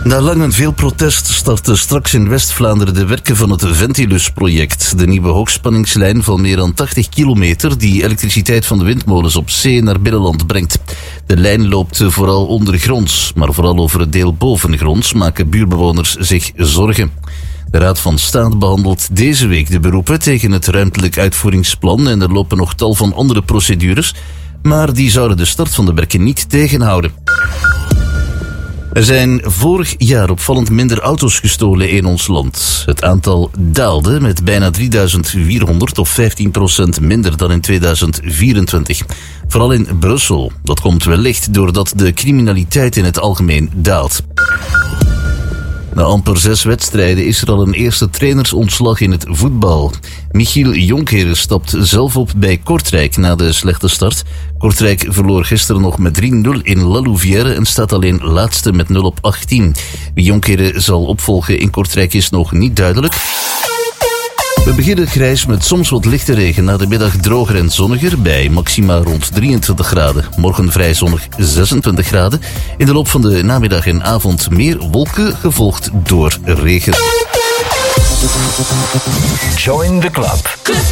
Na lang en veel protest starten straks in West-Vlaanderen de werken van het Ventilus-project. De nieuwe hoogspanningslijn van meer dan 80 kilometer die elektriciteit van de windmolens op zee naar binnenland brengt. De lijn loopt vooral ondergronds, maar vooral over het deel bovengronds maken buurtbewoners zich zorgen. De Raad van State behandelt deze week de beroepen tegen het ruimtelijk uitvoeringsplan en er lopen nog tal van andere procedures, maar die zouden de start van de werken niet tegenhouden. Er zijn vorig jaar opvallend minder auto's gestolen in ons land. Het aantal daalde met bijna 3400 of 15% minder dan in 2024. Vooral in Brussel. Dat komt wellicht doordat de criminaliteit in het algemeen daalt. Na amper 6 wedstrijden is er al een eerste trainersontslag in het voetbal. Michiel Jonkheere stapt zelf op bij Kortrijk na de slechte start. Kortrijk verloor gisteren nog met 3-0 in La Louvière en staat alleen laatste met 0 op 18. Wie Jonkheere zal opvolgen in Kortrijk is nog niet duidelijk. We beginnen grijs met soms wat lichte regen. Na de middag droger en zonniger bij maxima rond 23 graden. Morgen vrij zonnig 26 graden. In de loop van de namiddag en avond meer wolken, gevolgd door regen. Join the club.